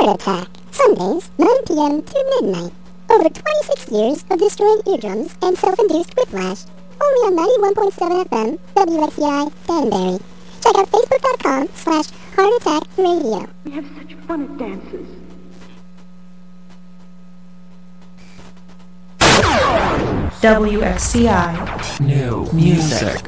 Heart Attack, Sundays, 9 p.m. to midnight. Over 26 years of destroying eardrums and self-induced whiplash. Only on 91.7 FM, WXCI, Danbury. Check out facebook.com/Heart Attack Radio. We have such fun at dances. WXCI. New music.